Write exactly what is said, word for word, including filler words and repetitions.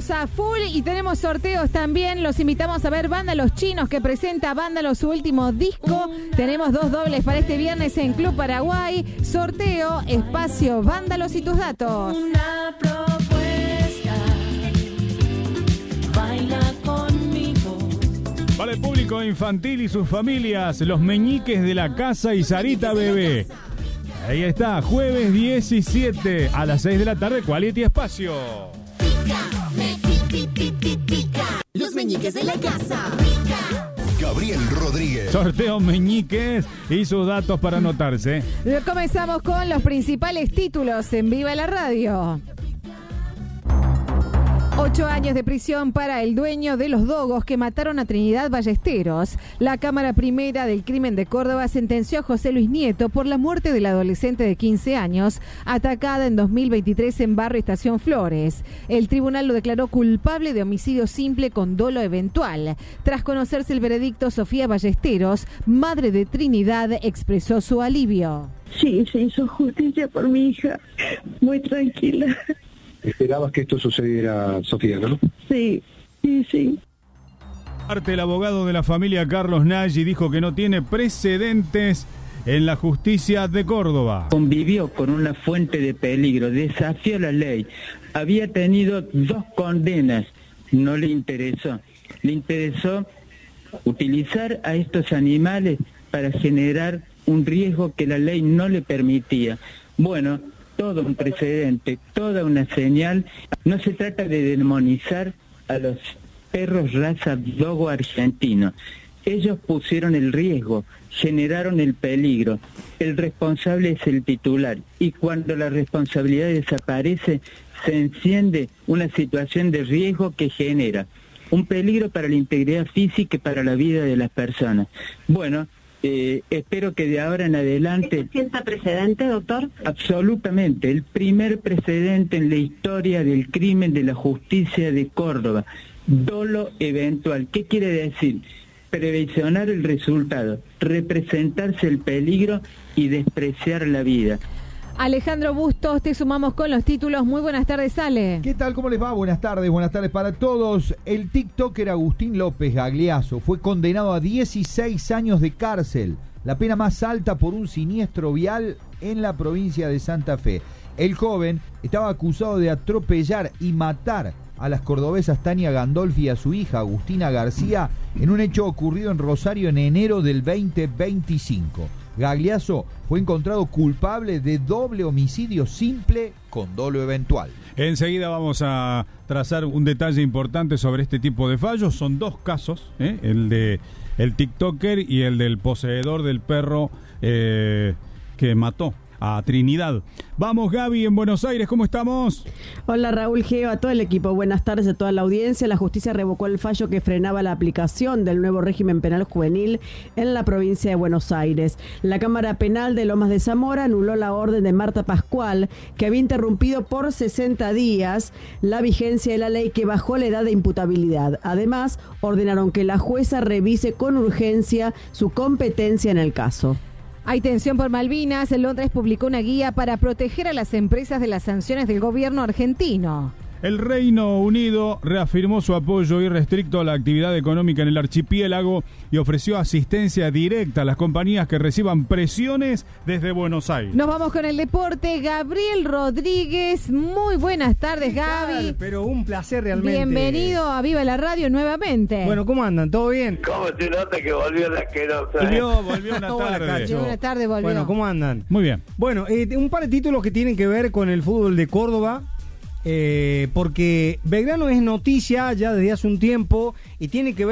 estamos a full y tenemos sorteos también. Los invitamos a ver Vándalos Chinos, que presenta Vándalos su último disco. Tenemos dos dobles para este viernes en Club Paraguay. Sorteo, espacio, Vándalos y tus datos. Una propuesta, baila conmigo. Para el público infantil y sus familias, Los Meñiques de la Casa y Sarita Bebé. Ahí está, jueves diecisiete a las seis de la tarde, Quality Espacio. Los Meñiques de la Casa. Gabriel Rodríguez. Sorteo Meñiques y sus datos para anotarse. Comenzamos con los principales títulos en Viva la Radio. Ocho años de prisión para el dueño de los dogos que mataron a Trinidad Ballesteros. La Cámara Primera del Crimen de Córdoba sentenció a José Luis Nieto por la muerte del adolescente de quince años, atacada en dos mil veintitrés en Barrio Estación Flores. El tribunal lo declaró culpable de homicidio simple con dolo eventual. Tras conocerse el veredicto, Sofía Ballesteros, madre de Trinidad, expresó su alivio. Sí, se hizo justicia por mi hija, muy tranquila. Esperabas que esto sucediera, Sofía, ¿no? Sí, sí, sí. Parte el abogado de la familia Carlos Nagy dijo que no tiene precedentes en la justicia de Córdoba. Convivió con una fuente de peligro, desafió la ley, había tenido dos condenas, no le interesó. Le interesó utilizar a estos animales para generar un riesgo que la ley no le permitía. Bueno, todo un precedente, toda una señal. No se trata de demonizar a los perros raza dogo argentinos. Ellos pusieron el riesgo, generaron el peligro. El responsable es el titular. Y cuando la responsabilidad desaparece, se enciende una situación de riesgo que genera un peligro para la integridad física y para la vida de las personas. Bueno, Eh, espero que de ahora en adelante... ¿Esto sienta precedente, doctor? Absolutamente, el primer precedente en la historia del crimen de la justicia de Córdoba. Dolo eventual. ¿Qué quiere decir? Previsionar el resultado, representarse el peligro y despreciar la vida. Alejandro Bustos, te sumamos con los títulos. Muy buenas tardes, Ale. ¿Qué tal? ¿Cómo les va? Buenas tardes, buenas tardes para todos. El tiktoker Agustín López Gagliasso fue condenado a dieciséis años de cárcel, la pena más alta por un siniestro vial en la provincia de Santa Fe. El joven estaba acusado de atropellar y matar a las cordobesas Tania Gandolfi y a su hija Agustina García en un hecho ocurrido en Rosario en enero del veinte veinticinco. Gagliasso fue encontrado culpable de doble homicidio simple con dolo eventual. Enseguida vamos a trazar un detalle importante sobre este tipo de fallos. Son dos casos, ¿eh? el de el tiktoker y el del poseedor del perro eh, que mató a Trinidad. Vamos, Gaby, en Buenos Aires, ¿cómo estamos? Hola, Raúl Geo, a todo el equipo. Buenas tardes a toda la audiencia. La justicia revocó el fallo que frenaba la aplicación del nuevo régimen penal juvenil en la provincia de Buenos Aires. La Cámara Penal de Lomas de Zamora anuló la orden de Marta Pascual, que había interrumpido por sesenta días la vigencia de la ley que bajó la edad de imputabilidad. Además, ordenaron que la jueza revise con urgencia su competencia en el caso. Hay tensión por Malvinas. Londres publicó una guía para proteger a las empresas de las sanciones del gobierno argentino. El Reino Unido reafirmó su apoyo irrestricto a la actividad económica en el archipiélago y ofreció asistencia directa a las compañías que reciban presiones desde Buenos Aires. Nos vamos con el deporte. Gabriel Rodríguez, muy buenas tardes, Gaby. Pero un placer realmente. Bienvenido a Viva la Radio nuevamente. Bueno, ¿cómo andan? ¿Todo bien? ¿Cómo se nota que volvió la asquerosa? Volvió, volvió una tarde. Volvió una tarde, volvió. Bueno, ¿cómo andan? Muy bien. Bueno, eh, un par de títulos que tienen que ver con el fútbol de Córdoba. Eh, porque Belgrano es noticia ya desde hace un tiempo y tiene que ver